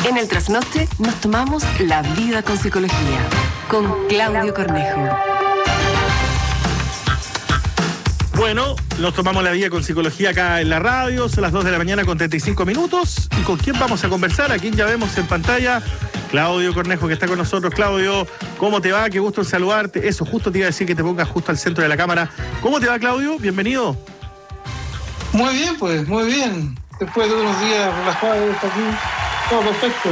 En el Trasnoche nos tomamos la vida con psicología, con Claudio Cornejo. Bueno, nos tomamos la vida con psicología acá en la radio, son las 2 de la mañana con 35 minutos. ¿Y con quién vamos a conversar? A quien ya vemos en pantalla, Claudio Cornejo, que está con nosotros. Claudio, ¿cómo te va? Qué gusto en saludarte. Eso, justo te iba a decir que te pongas justo al centro de la cámara. ¿Cómo te va, Claudio? Bienvenido. Muy bien, pues, muy bien. Después de unos días relajados aquí, todo perfecto.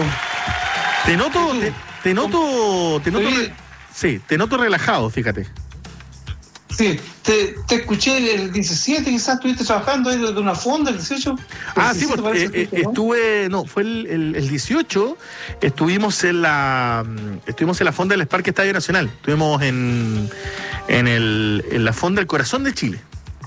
Te noto relajado, fíjate. Sí, te escuché el 17, quizás estuviste trabajando ahí desde una fonda, el 18. Sí, porque fue el 18, estuvimos en la fonda del Spark Estadio Nacional, estuvimos en la fonda del Corazón de Chile.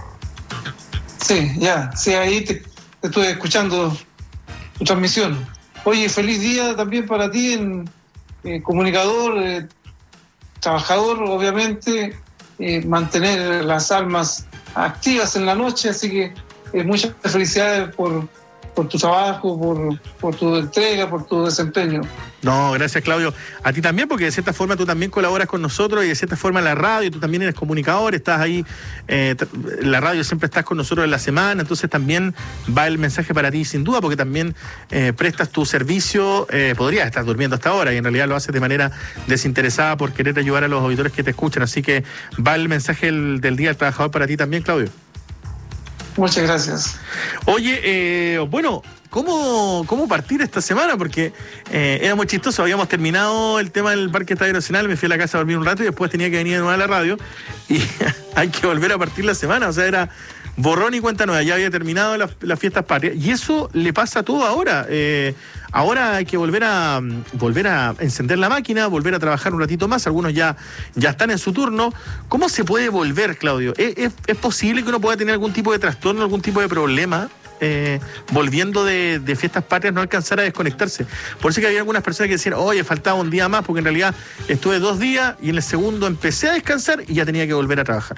Sí, ahí te estuve escuchando tu transmisión. Oye, feliz día también para ti, comunicador, trabajador, obviamente. Mantener las almas activas en la noche, así que muchas felicidades por tu trabajo, por tu entrega, por tu desempeño. No, gracias, Claudio. A ti también, porque de cierta forma tú también colaboras con nosotros y de cierta forma en la radio, tú también eres comunicador, estás ahí, en la radio siempre estás con nosotros en la semana, entonces también va el mensaje para ti sin duda, porque también prestas tu servicio, podrías estar durmiendo hasta ahora y en realidad lo haces de manera desinteresada por querer ayudar a los auditores que te escuchan, así que va el mensaje del Día del Trabajador para ti también, Claudio. Muchas gracias. Oye, bueno, ¿cómo partir esta semana? Porque era muy chistoso, habíamos terminado el tema del Parque Estadio Nacional, me fui a la casa a dormir un rato y después tenía que venir de nuevo a la radio y hay que volver a partir la semana, o sea, era borrón y cuenta nueva, ya había terminado las fiestas patrias y eso le pasa a todo ahora. Ahora hay que volver a encender la máquina, volver a trabajar un ratito más, algunos ya están en su turno. ¿Cómo se puede volver, Claudio? ¿Es posible que uno pueda tener algún tipo de trastorno, algún tipo de problema? Volviendo de fiestas patrias, no alcanzar a desconectarse. Por eso que había algunas personas que decían, oye, faltaba un día más, porque en realidad estuve 2 días y en el segundo empecé a descansar y ya tenía que volver a trabajar.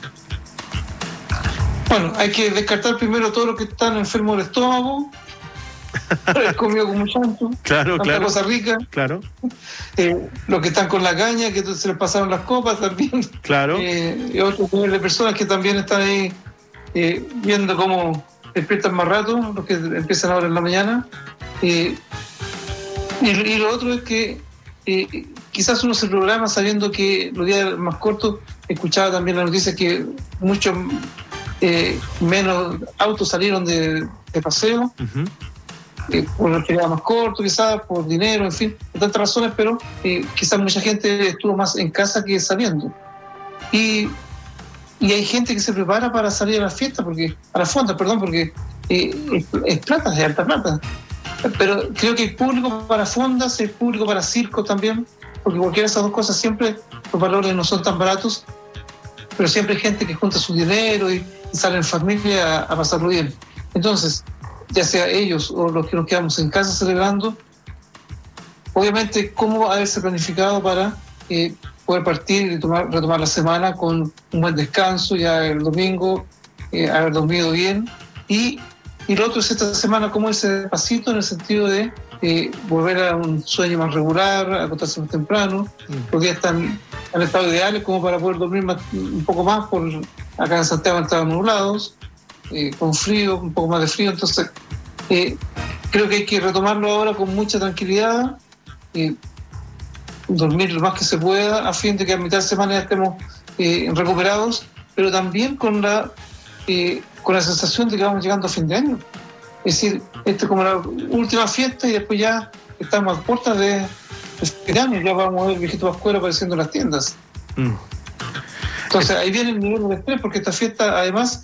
Bueno, hay que descartar primero todos los que están enfermos del estómago, comido como chancho, claro, cosa rica. Claro. Los que están con la caña, que se les pasaron las copas también. Claro. Y otros nivel de personas que también están ahí viendo cómo despiertan más rato, los que empiezan ahora en la mañana. Y lo otro es que quizás uno se programa sabiendo que los días más cortos, escuchaba también la noticia que muchos menos autos salieron de paseo, por el feriado más corto, quizás por dinero, en fin, por tantas razones, pero quizás mucha gente estuvo más en casa que saliendo. Y hay gente que se prepara para salir a la fiesta, a la fonda, porque es plata, es alta plata. Pero creo que hay público para fondas, hay público para circos también, porque cualquiera de esas dos cosas siempre los valores no son tan baratos, pero siempre hay gente que junta su dinero y sale en familia a pasarlo bien. Entonces, ya sea ellos o los que nos quedamos en casa celebrando, obviamente, ¿cómo haberse planificado para poder partir y retomar la semana con un buen descanso, ya el domingo, haber dormido bien? Y lo otro es esta semana, cómo irse despacito en el sentido de volver a un sueño más regular, acostarse más temprano. Los días están en estado ideales como para poder dormir un poco más. Acá en Santiago estaban nublados, con frío, un poco más de frío. Entonces, creo que hay que retomarlo ahora con mucha tranquilidad, dormir lo más que se pueda, a fin de que a mitad de semana ya estemos recuperados, pero también con la sensación de que vamos llegando a fin de año. Es decir, esto es como la última fiesta y después ya estamos a puertas de fin de año, ya vamos a ver el viejito Pascuero apareciendo en las tiendas. Entonces ahí viene el nivel de estrés, porque esta fiesta, además,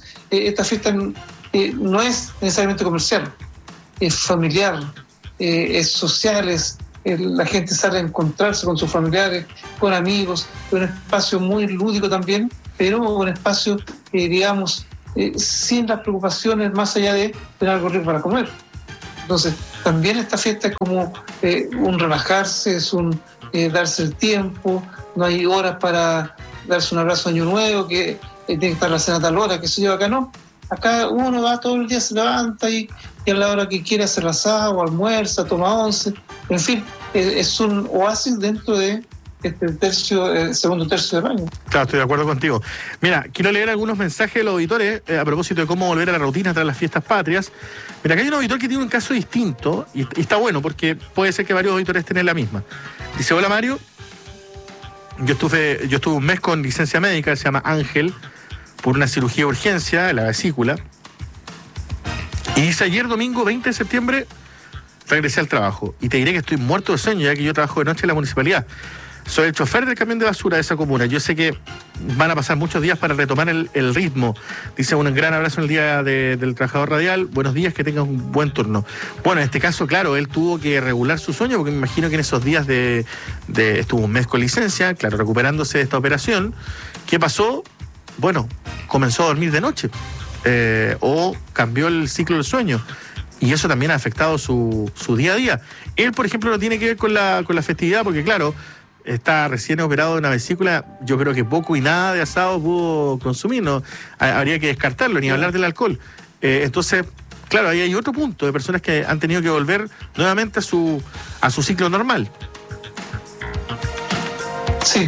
no es necesariamente comercial, es familiar, es social, la gente sale a encontrarse con sus familiares, con amigos, es un espacio muy lúdico también, pero un espacio, digamos, sin las preocupaciones más allá de tener algo rico para comer. Entonces, también esta fiesta es como un relajarse, es un darse el tiempo, no hay horas para darse un abrazo a Año Nuevo, que tiene que estar la cena a tal hora, que se lleva acá, no. Acá uno va todo el día, se levanta y y a la hora que quiere hacer asado, almuerza, toma once, en fin, es un oasis dentro de este segundo tercio del año. Claro, estoy de acuerdo contigo. Mira, quiero leer algunos mensajes de los auditores a propósito de cómo volver a la rutina tras las fiestas patrias. Mira, acá hay un auditor que tiene un caso distinto y está bueno porque puede ser que varios auditores estén en la misma. Dice, hola Mario, yo estuve un mes con licencia médica, se llama Ángel, por una cirugía de urgencia en la vesícula. Y dice, ayer domingo 20 de septiembre regresé al trabajo. Y te diré que estoy muerto de sueño, ya que yo trabajo de noche en la municipalidad. Soy el chofer del camión de basura de esa comuna. Yo sé que van a pasar muchos días para retomar el ritmo. Dice, un gran abrazo en el día del trabajador radial. Buenos días, que tengas un buen turno. Bueno, en este caso, claro, él tuvo que regular su sueño, porque me imagino que en esos días estuvo un mes con licencia, claro, recuperándose de esta operación. ¿Qué pasó? Bueno, comenzó a dormir de noche. O cambió el ciclo del sueño. Y eso también ha afectado su día a día. Él, por ejemplo, no tiene que ver con la festividad, porque claro, está recién operado de una vesícula, yo creo que poco y nada de asado pudo consumir, ¿no? Habría que descartarlo, ni hablar del alcohol. Entonces, claro, ahí hay otro punto de personas que han tenido que volver nuevamente a su ciclo normal. Sí.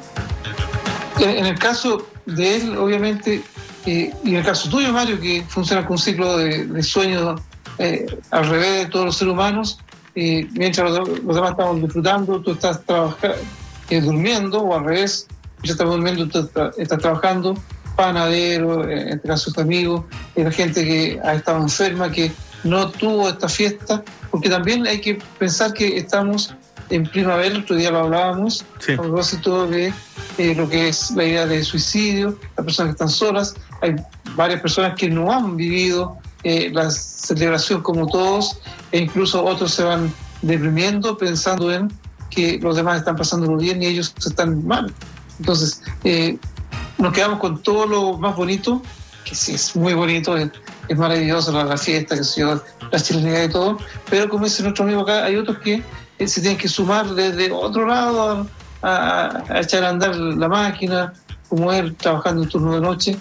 En el caso de él, obviamente, y en el caso tuyo, Mario, que funciona con un ciclo de sueño al revés de todos los seres humanos, mientras los demás estamos disfrutando, tú estás durmiendo, o al revés, ya estamos durmiendo, tú estás trabajando, panadero, en este caso tu amigo, la gente que ha estado enferma, que no tuvo esta fiesta, porque también hay que pensar que estamos en primavera, otro día lo hablábamos, sí, a propósito de lo que es la idea de suicidio, las personas que están solas, hay varias personas que no han vivido la celebración como todos, e incluso otros se van deprimiendo pensando en que los demás están pasándolo bien y ellos están mal. Entonces, nos quedamos con todo lo más bonito, que sí es muy bonito, es maravilloso la fiesta, que sé yo, la chilenidad y todo, pero como dice nuestro amigo acá, hay otros que se tienen que sumar desde otro lado a echar a andar la máquina, como él trabajando en turno de noche.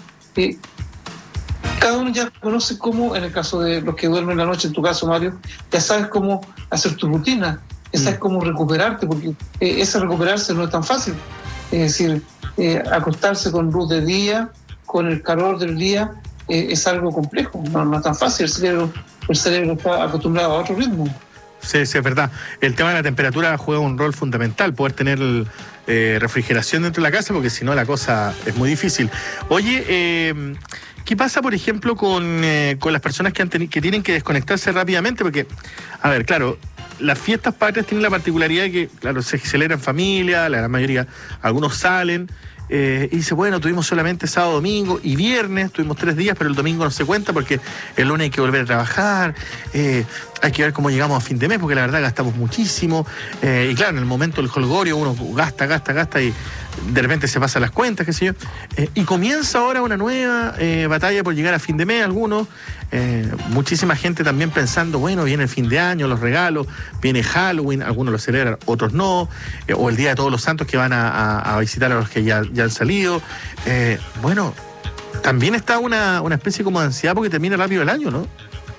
Cada uno ya conoce cómo, en el caso de los que duermen la noche, en tu caso, Mario, ya sabes cómo hacer tu rutina, ya sabes cómo recuperarte, porque ese recuperarse no es tan fácil. Es decir, acostarse con luz de día, con el calor del día, es algo complejo, no es tan fácil. El cerebro está acostumbrado a otro ritmo. Sí, es verdad. El tema de la temperatura juega un rol fundamental, poder tener refrigeración dentro de la casa, porque si no la cosa es muy difícil. Oye, ¿qué pasa, por ejemplo, con las personas que tienen que desconectarse rápidamente? Porque, a ver, claro, las fiestas patrias tienen la particularidad de que, claro, se celebran en familia, la gran mayoría, algunos salen, y dice, bueno, tuvimos solamente sábado, domingo y viernes, tuvimos 3 días, pero el domingo no se cuenta porque el lunes hay que volver a trabajar, hay que ver cómo llegamos a fin de mes, porque la verdad gastamos muchísimo, y claro, en el momento del jolgorio uno gasta y de repente se pasan las cuentas, qué sé yo, y comienza ahora una nueva batalla por llegar a fin de mes, algunos, muchísima gente también pensando, bueno, viene el fin de año, los regalos, viene Halloween, algunos lo celebran, otros no, o el Día de Todos los Santos, que van a visitar a los que ya han salido. Bueno, también está una especie como de ansiedad porque termina rápido el año, ¿no?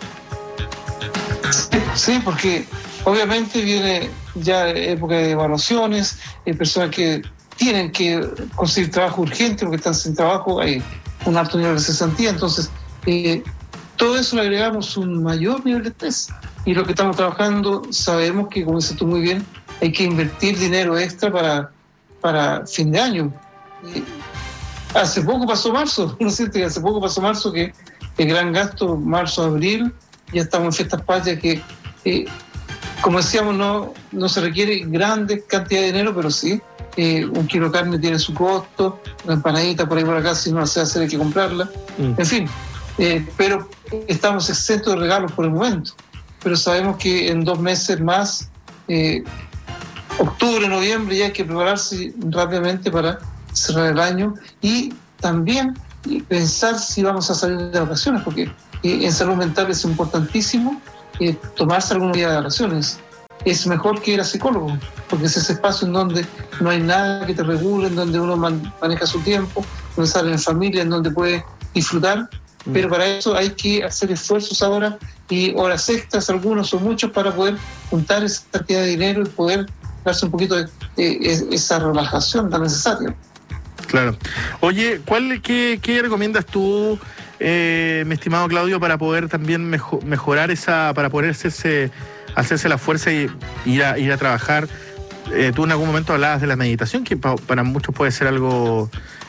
Sí, porque obviamente viene ya época de evaluaciones, personas que tienen que conseguir trabajo urgente porque están sin trabajo, hay un alto nivel de cesantía, entonces todo eso le agregamos un mayor nivel de estrés. Y lo que estamos trabajando, sabemos que, como dices tú muy bien, hay que invertir dinero extra para fin de año. Hace poco pasó marzo, ¿no es cierto? Hace poco pasó marzo, que el gran gasto, marzo-abril, ya estamos en fiestas patrias que, como decíamos, no se requiere grandes cantidades de dinero, pero sí, un kilo de carne tiene su costo, una empanadita por ahí por acá, si no la se hace hay que comprarla, en fin, pero estamos exentos de regalos por el momento, pero sabemos que en 2 meses más, octubre, noviembre, ya hay que prepararse rápidamente para cerrar el año y también pensar si vamos a salir de vacaciones, porque en salud mental es importantísimo tomarse algún día de vacaciones. Es mejor que ir a psicólogo, porque es ese espacio en donde no hay nada que te regule, en donde uno maneja su tiempo, donde sale en familia, en donde puede disfrutar pero para eso hay que hacer esfuerzos ahora y horas extras, algunos o muchos, para poder juntar esa cantidad de dinero y poder darse un poquito de esa relajación tan necesaria. Claro. Oye, ¿qué recomiendas tú, mi estimado Claudio, para poder también mejorar para poder hacerse la fuerza y ir a trabajar? Tú en algún momento hablabas de la meditación, que para muchos puede ser algo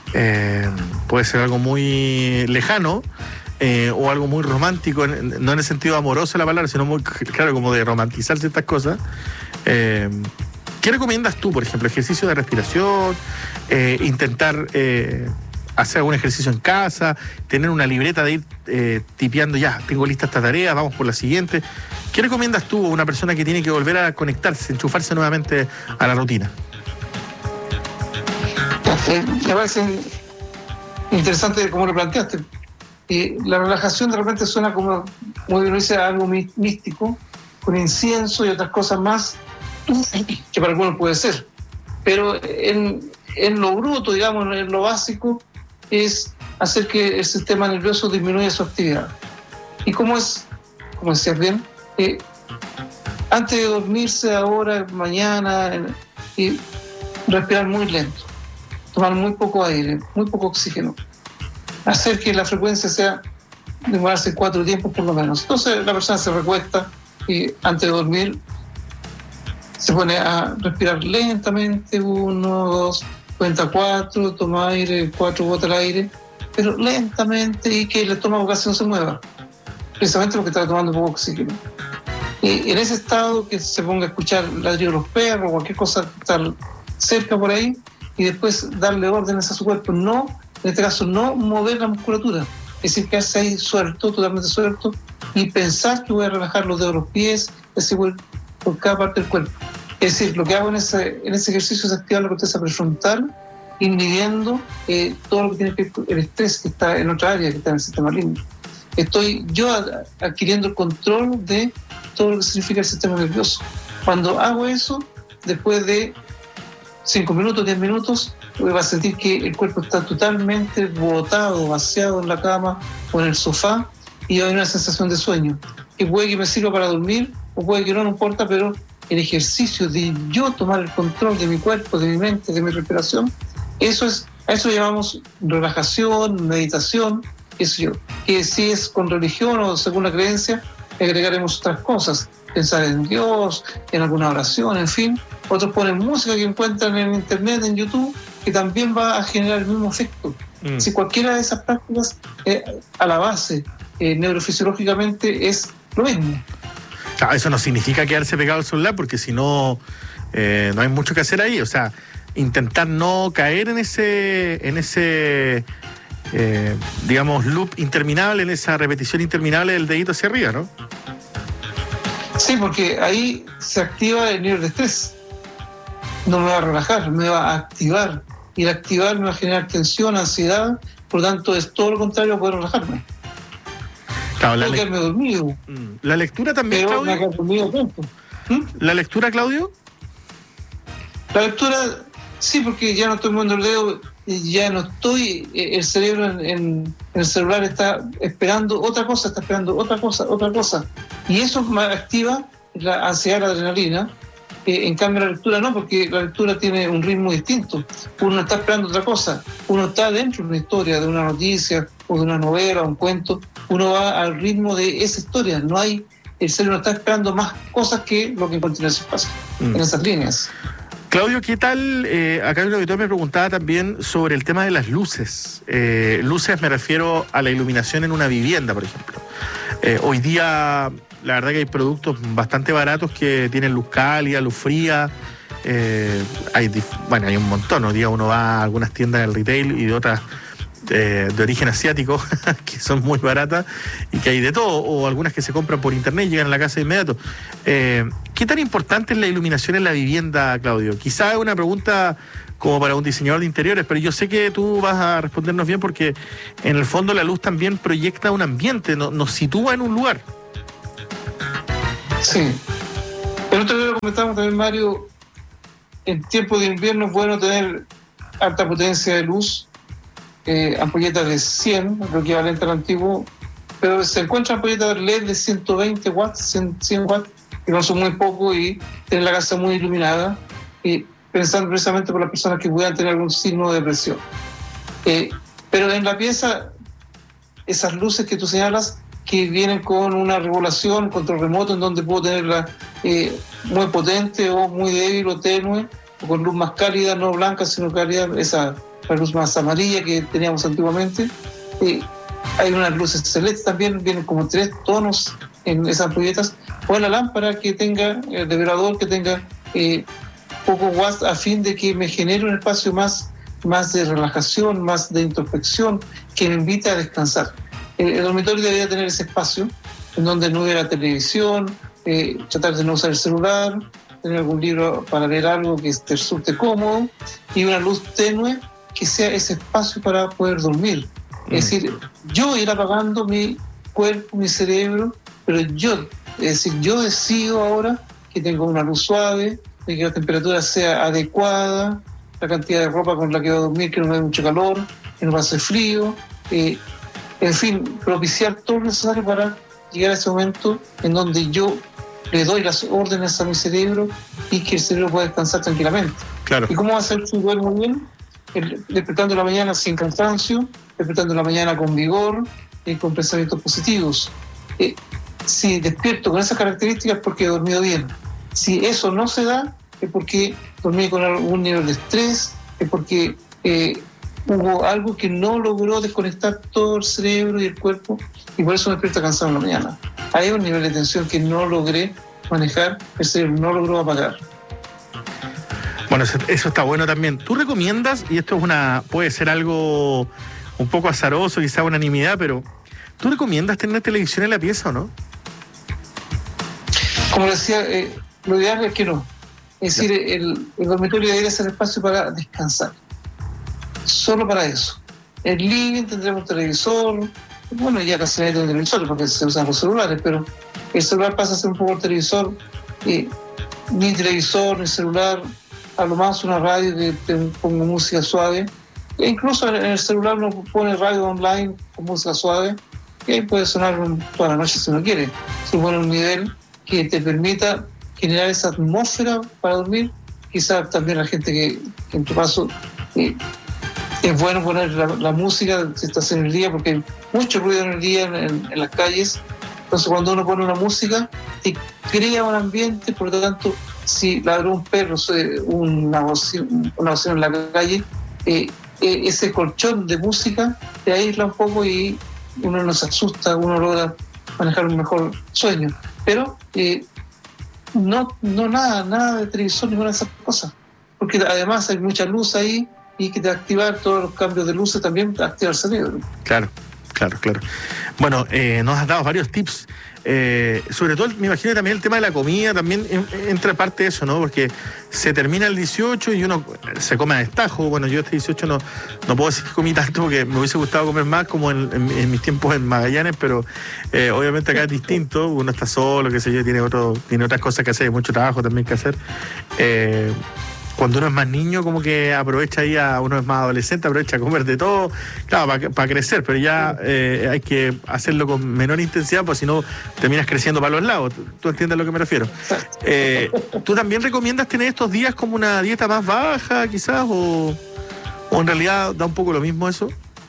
muy lejano, o algo muy romántico, no en el sentido amoroso de la palabra, sino muy, claro, como de romantizar ciertas cosas. ¿Qué recomiendas tú, por ejemplo? ¿Ejercicio de respiración? ¿Intentar hacer algún ejercicio en casa? ¿Tener una libreta de ir tipeando, ya, tengo lista esta tarea, vamos por la siguiente? ¿Qué recomiendas tú a una persona que tiene que volver a conectarse, enchufarse nuevamente a la rutina? Me parece interesante cómo lo planteaste. La relajación de repente suena como, muy bien dice, algo místico, con incienso y otras cosas más, que para algunos puede ser. Pero en lo bruto, digamos, en lo básico, es hacer que el sistema nervioso disminuya su actividad. Y como decías bien, antes de dormirse ahora, mañana, y respirar muy lento, tomar muy poco aire, muy poco oxígeno, hacer que la frecuencia sea demorarse 4 tiempos por lo menos. Entonces la persona se recuesta y antes de dormir se pone a respirar lentamente, 1, 2, cuenta 4, toma aire, 4, bota el aire, pero lentamente, y que el estómago casi no se mueva, precisamente porque está tomando poco oxígeno. Y en ese estado, que se ponga a escuchar ladrido de los perros, cualquier cosa que está cerca por ahí, y después darle órdenes a su cuerpo. No, en este caso, no mover la musculatura, es decir, quedarse ahí suelto, totalmente suelto, y pensar que voy a relajar los dedos de los pies, es decir, por cada parte del cuerpo. Es decir, lo que hago en ese ejercicio es activar la corteza prefrontal, inhibiendo todo lo que tiene que ver con el estrés que está en otra área, que está en el sistema límbico. Estoy yo adquiriendo el control de todo lo que significa el sistema nervioso. Cuando hago eso, después de 5 minutos, 10 minutos, va a sentir que el cuerpo está totalmente botado, vaciado en la cama o en el sofá, y hay una sensación de sueño, que puede que me sirva para dormir o puede que no importa, pero el ejercicio de yo tomar el control de mi cuerpo, de mi mente, de mi respiración, a eso llamamos relajación, meditación, qué sé yo. Que si es con religión o según la creencia, agregaremos otras cosas, pensar en Dios, en alguna oración, en fin. Otros ponen música que encuentran en internet, en YouTube, que también va a generar el mismo efecto. Si cualquiera de esas prácticas, a la base, neurofisiológicamente, es lo mismo. Claro, eso no significa quedarse pegado al celular, porque si no, no hay mucho que hacer ahí. O sea, intentar no caer en ese digamos, loop interminable, en esa repetición interminable del dedito hacia arriba, ¿no? Sí, porque ahí se activa el nivel de estrés. No me va a relajar, me va a activar. Y el activar me va a generar tensión, ansiedad. Por lo tanto, es todo lo contrario a poder relajarme. Claro, puedo quedarme dormido. La lectura también, pero Claudio. me dormido pronto. ¿La lectura, Claudio? La lectura, sí, porque ya no estoy moviendo el dedo, ya no estoy, el cerebro en el celular está esperando otra cosa, otra cosa. Y eso me activa la ansiedad, la adrenalina. En cambio la lectura no, porque la lectura tiene un ritmo distinto. Uno está esperando otra cosa, uno está dentro de una historia, de una noticia o de una novela, un cuento, uno va al ritmo de esa historia. No hay, el cerebro está esperando más cosas que lo que en continuación pasa en esas líneas. Claudio, ¿qué tal? Acá el auditor me preguntaba también sobre el tema de las luces. Luces me refiero a la iluminación en una vivienda, por ejemplo. Hoy día, la verdad que hay productos bastante baratos que tienen luz cálida, luz fría. Hay un montón. Hoy día uno va a algunas tiendas del retail y de otras de origen asiático que son muy baratas y que hay de todo, o algunas que se compran por internet y llegan a la casa de inmediato. ¿Qué tan importante es la iluminación en la vivienda, Claudio? Quizá es una pregunta como para un diseñador de interiores, pero yo sé que tú vas a respondernos bien, porque en el fondo la luz también proyecta un ambiente, nos sitúa en un lugar. Sí. El otro día lo comentamos también, Mario, en tiempo de invierno es bueno tener alta potencia de luz, ampolletas de 100, lo equivalente al antiguo, pero se encuentran ampolletas LED de 120 watts, 100 watts, que no son muy poco y tienen la casa muy iluminada, pensando precisamente por las personas que puedan tener algún signo de depresión. Pero en la pieza, esas luces que tú señalas, que vienen con una regulación, control remoto, en donde puedo tenerla muy potente o muy débil o tenue, o con luz más cálida, no blanca, sino cálida, la luz más amarilla que teníamos antiguamente. Hay unas luces celestes también, vienen como 3 tonos en esas ampolletas, o en la lámpara que tenga, el velador que tenga poco watts, a fin de que me genere un espacio más de relajación, más de introspección, que me invite a descansar. El dormitorio debería tener ese espacio en donde no hubiera televisión, tratar de no usar el celular, tener algún libro para leer algo que te resulte cómodo, y una luz tenue que sea ese espacio para poder dormir. Es decir, yo ir apagando mi cuerpo, mi cerebro, pero yo decido ahora que tengo una luz suave, de que la temperatura sea adecuada, la cantidad de ropa con la que voy a dormir, que no me dé mucho calor, que no va a hacer frío, en fin, propiciar todo lo necesario para llegar a ese momento en donde yo le doy las órdenes a mi cerebro y que el cerebro pueda descansar tranquilamente. Claro. ¿Y cómo va a ser si duermo bien? Despertando en la mañana sin cansancio, despertando en la mañana con vigor y con pensamientos positivos. Si despierto con esas características es porque he dormido bien. Si eso no se da, es porque dormí con algún nivel de estrés, es porque hubo algo que no logró desconectar todo el cerebro y el cuerpo, y por eso me despierto cansado en la mañana. Hay un nivel de tensión que no logré manejar, el cerebro no logró apagar. Bueno, eso está bueno también. ¿Tú recomiendas, y esto puede ser algo un poco azaroso, quizá unanimidad, pero ¿tú recomiendas tener televisión en la pieza o no? Como decía, lo ideal es que no. Es decir, el dormitorio debería ser espacio para descansar. Solo para eso. En el living tendremos televisor, bueno, ya casi no hay televisor porque se usan los celulares, pero el celular pasa a ser un poco el televisor, ni televisor, ni celular, a lo más una radio que te ponga música suave. E incluso en el celular uno pone radio online con música suave, y ahí puede sonar toda la noche si uno quiere. Se pone un nivel que te permita generar esa atmósfera para dormir. Quizás también la gente que en tu caso es bueno poner la música si estás en el día, porque hay mucho ruido en el día en las calles. Entonces cuando uno pone una música te crea un ambiente, por lo tanto si ladró un perro, una bocina en la calle, ese colchón de música te aísla un poco y uno no se asusta, uno logra manejar un mejor sueño. Pero no nada de televisor, ninguna de esas cosas, porque además hay mucha luz ahí y que te activar todos los cambios de luces también te activa el cerebro. Claro. Bueno, nos has dado varios tips, sobre todo me imagino también el tema de la comida, también entra parte de eso, ¿no? Porque se termina el 18 y uno se come a destajo. Bueno, yo este 18 no puedo decir que comí tanto porque me hubiese gustado comer más como en mis tiempos en Magallanes, pero obviamente acá es distinto, uno está solo, qué sé yo, tiene otras cosas que hacer, mucho trabajo también que hacer. Cuando uno es más niño, como que aprovecha uno es más adolescente, aprovecha a comer de todo, claro, para crecer, pero ya hay que hacerlo con menor intensidad, porque si no terminas creciendo para los lados. ¿Tú entiendes a lo que me refiero? ¿Tú también recomiendas tener estos días como una dieta más baja, quizás, o en realidad da un poco lo mismo eso?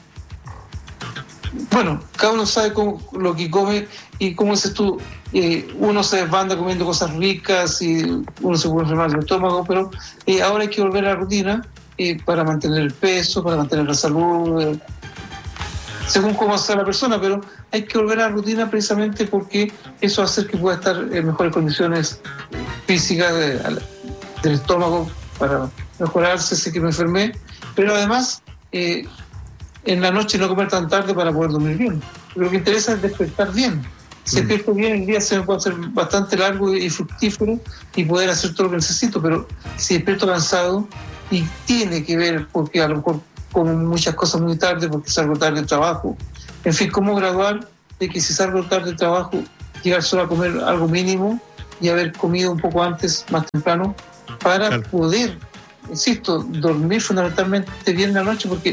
Bueno, cada uno sabe lo que come, y como dices tú, uno se desbanda comiendo cosas ricas y uno se puede enfermar del estómago, pero ahora hay que volver a la rutina para mantener el peso, para mantener la salud, según cómo sea la persona, pero hay que volver a la rutina precisamente porque eso va a hacer que pueda estar en mejores condiciones físicas del estómago para mejorarse si que me enfermé, pero además en la noche no comer tan tarde para poder dormir bien. Lo que interesa es despertar bien. Si despierto bien, el día se me puede hacer bastante largo y fructífero y poder hacer todo lo que necesito, pero si despierto cansado, y tiene que ver porque a lo mejor como muchas cosas muy tarde, porque salgo tarde del trabajo, en fin, cómo graduar de que si salgo tarde del trabajo, llegar solo a comer algo mínimo y haber comido un poco antes, más temprano, para poder, insisto, dormir fundamentalmente bien la noche, porque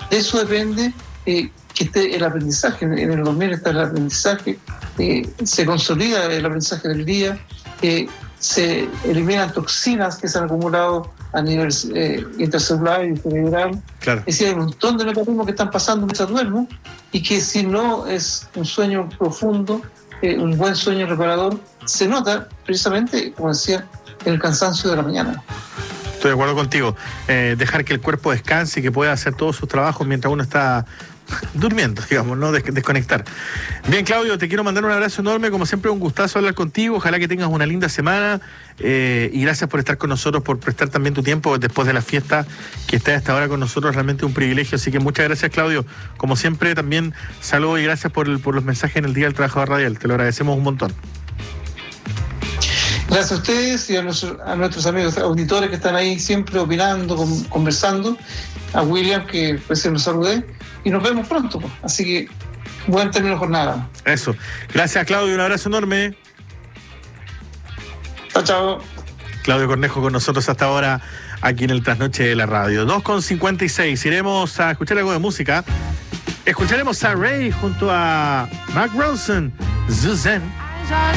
De eso depende que esté el aprendizaje. En el 2000 está el aprendizaje, se consolida el aprendizaje del día, se eliminan toxinas que se han acumulado a nivel intercelular y cerebral. Claro. Es decir, hay un montón de mecanismos que están pasando mientras duermo y que si no es un sueño profundo, un buen sueño reparador, se nota precisamente, como decía, en el cansancio de la mañana. Estoy de acuerdo contigo. Dejar que el cuerpo descanse y que pueda hacer todos sus trabajos mientras uno está durmiendo, digamos, no desconectar. Bien, Claudio, te quiero mandar un abrazo enorme, como siempre un gustazo hablar contigo, ojalá que tengas una linda semana y gracias por estar con nosotros, por prestar también tu tiempo después de la fiesta, que estés hasta ahora con nosotros, realmente un privilegio, así que muchas gracias, Claudio, como siempre también saludos y gracias por los mensajes en el Día del Trabajador Radial, te lo agradecemos un montón. Gracias a ustedes y a nuestros amigos auditores que están ahí siempre opinando, conversando, a William que recién nos saludé y nos vemos pronto. Así que buen término de jornada. Eso. Gracias, Claudio. Un abrazo enorme. Chao, chao. Claudio Cornejo con nosotros hasta ahora aquí en el Trasnoche de la Radio. 2:56. Iremos a escuchar algo de música. Escucharemos a Ray junto a Mark Ronson, Suzanne.